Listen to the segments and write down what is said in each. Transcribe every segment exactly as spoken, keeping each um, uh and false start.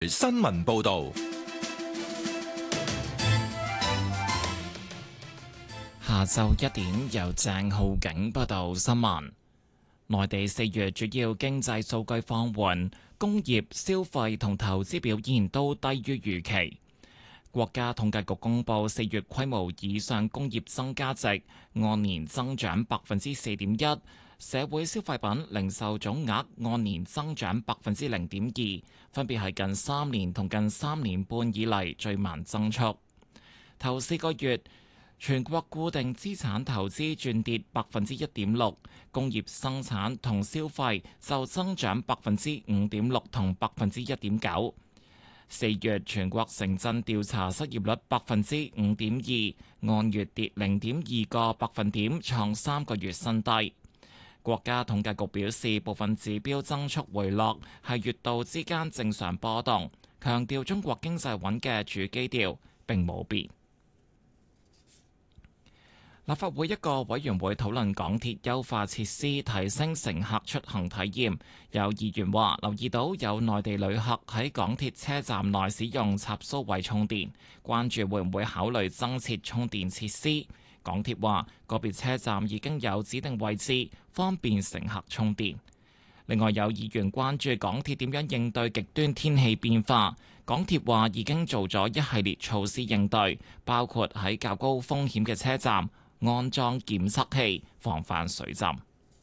新聞報道。 下晝一點，由鄭浩景報道新聞。內地四月主要經濟數據放緩，工業、消費同投資表現都低於預期。國家統計局公布四月規模以上工業增加值按年增長百分之四點一，社會消費品零售總額按年增長百分之零點二，分別係近三年同近三年半以嚟最慢增速。頭四個月，全國固定資產投資轉跌百分之一點六，工業生產同消費就增長百分之五點六同百分之一點九。四月全國城鎮調查失業率百分之五點二，按月跌零點二個百分點，創三個月新低。國家統計局表示，部分指標增速回落係月度之間正常波動，強調中國經濟穩嘅主基調並冇變。立法會一個委員會討論港鐵優化設施，提升乘客出行體驗。有議員話留意到有內地旅客喺港鐵車站內使用插蘇位充電，關注會唔會考慮增設充電設施。港鐵話個別車站已經有指定位置，方便乘客充電。另外有議員關注港鐵點樣應對極端天氣變化。港鐵話已經做咗一系列措施應對，包括喺較高風險嘅車站安裝檢測器，防範水浸。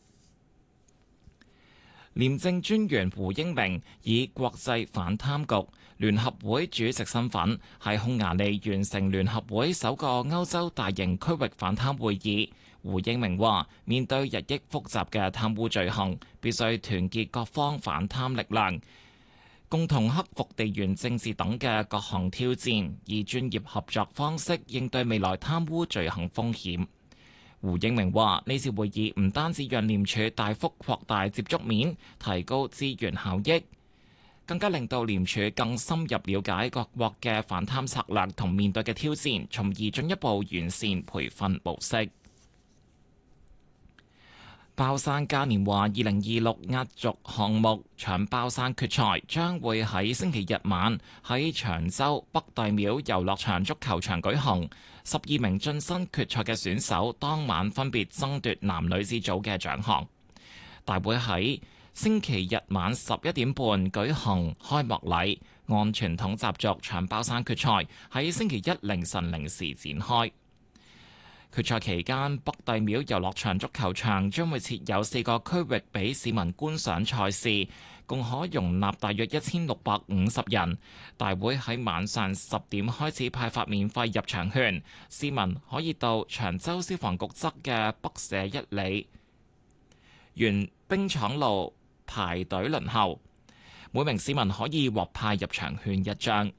廉政專員胡英明以國際反貪局聯合會主席身份喺匈牙利完成聯合會首個歐洲大型區域反貪會議。胡英明話：面對日益複雜嘅貪污罪行，必須團結各方反貪力量，共同克服地緣政治等嘅各項挑戰，以專業合作方式應對未來貪污罪行風險。胡英明話：呢次會議唔單止讓廉署大幅擴大接觸面，提高資源效益，更加令到廉署更深入了解各國嘅反貪策略同面對嘅挑戰，從而進一步完善培訓模式。包山嘉年華二零二六壓軸項目搶包山決賽將會喺星期日晚喺長洲北帝廟遊樂場足球場舉行。十二名晉身決賽嘅選手當晚分別爭奪男女子組嘅獎項。大會喺星期日晚十一點半舉行開幕禮，按傳統習俗搶包山決賽喺星期一凌晨零時展開。決賽期間，北帝廟遊樂場足球場將會設有四個區域俾市民觀賞賽事，共可容納大約一千六百五十人。大會喺晚上十點開始派發免費入場券，市民可以到長洲消防局側嘅北社一里原冰廠路排隊輪候，每名市民可以獲派入場券一張。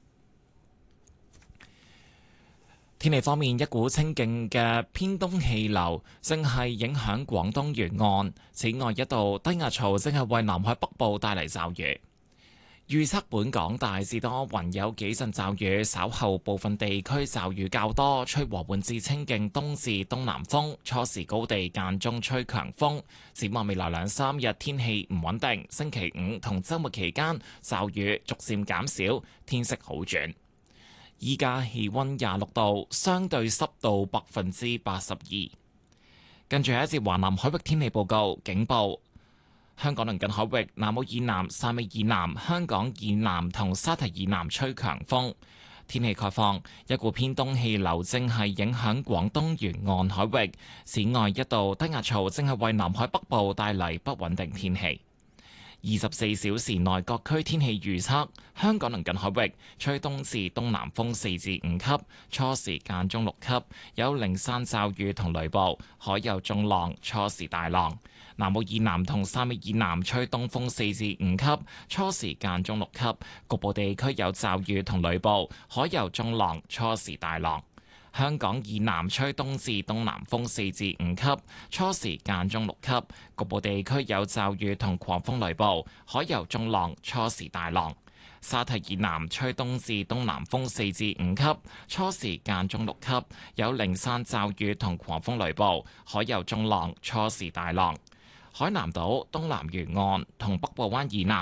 天氣方面，一股清勁嘅偏東氣流正係影響廣東沿岸，此外一道低壓槽正係為南海北部帶嚟驟雨。預測本港大致多雲，有幾陣驟雨，稍後部分地區驟雨較多，吹和緩至清勁東至東南風，初時高地間中吹強風。展望未來兩三日天氣唔穩定，星期五同週末期間驟雨逐漸減少，天色好轉。依家氣溫廿六度，相對濕度百分之八十二。跟住係一節華南海域天氣報告，警報：香港鄰近海域、南澳以南、汕尾以南、香港以南同沙提以南吹強風。天氣概況：一股偏東氣流正係影響廣東沿岸海域，此外一道低壓槽正係為南海北部帶嚟不穩定天氣。二十四小時內各區天氣預測：香港鄰近海域吹東至東南風四至五級，初時間中六級，有零散驟雨同雷暴，海有中浪，初時大浪。南澳以南同汕尾以南吹東風四至五級，初時間中六級，局部地區有驟雨同雷暴，海有中浪，初時大浪。香港以南吹東至東南風四至五級，初時間中六級，局部地區有驟雨同狂風雷暴，海有中浪，初時大浪。沙提以南吹東至東南風四至五級，初時間中六級，有零散驟雨同狂風雷暴，海有中浪，初時大浪。海南島東南沿岸同北部灣以南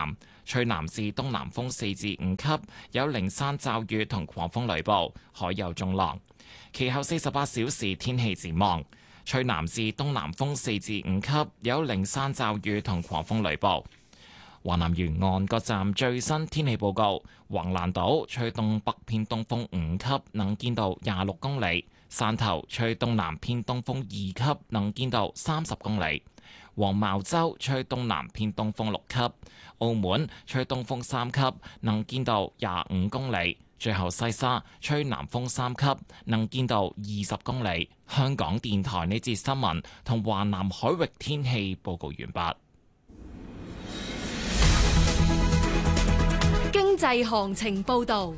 吹南至東南風四至五級，有零散驟雨同狂風雷暴，海有中浪。其後四十八小時天氣展望，吹南至東南風四至五級，有零散驟雨同狂風雷暴。華南沿岸各站最新天氣報告：橫瀾島吹東北偏東風五級，能見度廿六公里；汕頭吹東南偏東風二級，能見度三十公里；黃茅洲吹東南偏東風六級；澳門吹東風三級，能見度廿五公里；最後西沙吹南風三級，能見度二十公里。香港電台呢節新聞同華南海域天氣報告完畢。 經濟行情報道，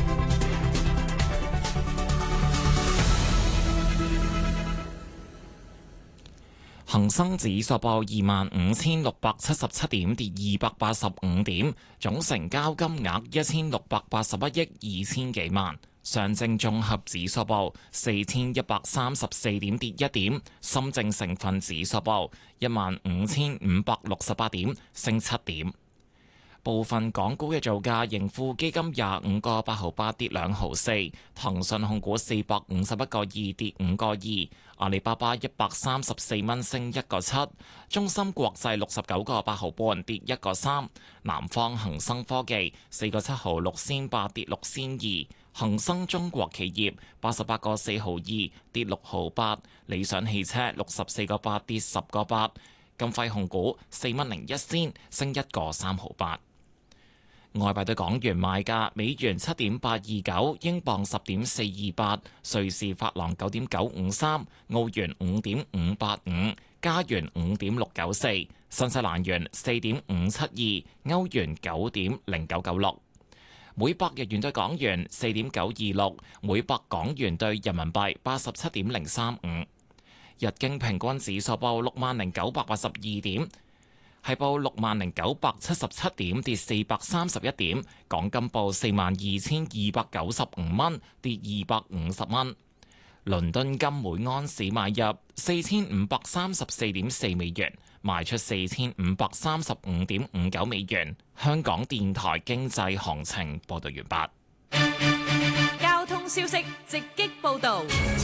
恒生指數報二萬五千六百七十七點，跌二百八十五點，總成交金額一千六百八十一億二千幾萬。上證綜合指數報四千一百三十四點，跌一點。深證成分指數報一萬五千五百六十八點，升七點。部分港股嘅造價，盈富基金廿五個八毫八跌兩毫四，騰訊控股四百五十一個二跌五個二，阿里巴巴一百三十四蚊升一個七，中芯國際六十九個八毫半跌一個三，南方恒生科技四個七毫六仙八跌六仙二，恒生中國企業八十八個四毫二跌六毫八，理想汽車六十四個八跌十個八，金輝控股四蚊零一仙升一個三毫八。外幣對港元賣價：美元七點八二九，英鎊十點四二八，瑞士法郎九點九五三，澳元五點五八五，加元五點六九四，新西蘭元四點五七二，歐元九點零九九六。每百日元對港元四點九二六，每百港元對人民幣八十七點零三五。日經平均指數報六萬零九百八十二點。係報六萬零九百七十七點，跌四百三十一點。港金報四萬二千二百九十五蚊，跌二百五十蚊。倫敦金每盎司買入四千五百三十四點四美元，賣出四千五百三十五點五九美元。香港電台經濟行情報道完畢。交通消息直擊報道。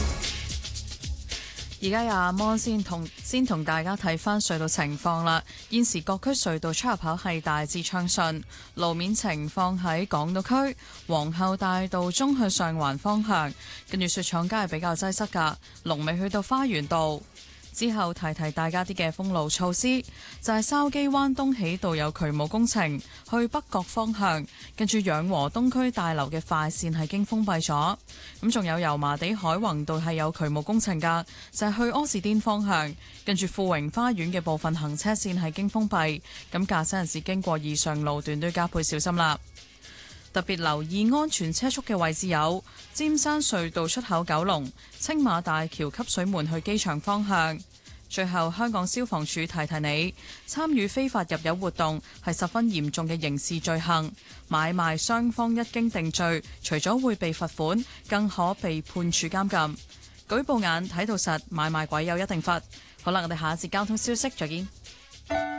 而家有阿摩先同先同大家睇翻隧道情況啦。現時各區隧道出入口係大致暢順，路面情況喺港島區皇后大道中去上環方向，跟住雪廠街係比較擠塞噶，龍尾去到花園道。之後提提大家啲嘅封路措施，就係筲箕灣東喜道有渠務工程，去北角方向，跟住養和東區大樓嘅快線係經封閉咗。咁仲有油麻地海泓道係有渠務工程噶，就係去柯士甸方向，跟住富榮花園嘅部分行車線係經封閉。咁駕駛人士經過以上路段都要加倍小心啦。特別留意安全車速嘅位置有尖山隧道出口九龍、青馬大橋汲水門去機場方向。最後，香港消防處提提你，參與非法入油活動係十分嚴重嘅刑事罪行，買賣雙方一經定罪，除咗會被罰款，更可被判處監禁。舉報眼睇到實，買賣鬼有一定罰。好啦，我哋下一節交通消息再見。